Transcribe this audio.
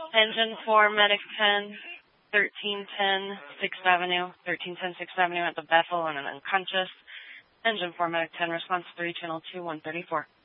Engine 4, Medic 10, 1310 6th Avenue, 1310 6th Avenue at the Bethel and an unconscious. Engine 4, Medic 10, response 3, channel 2, 134.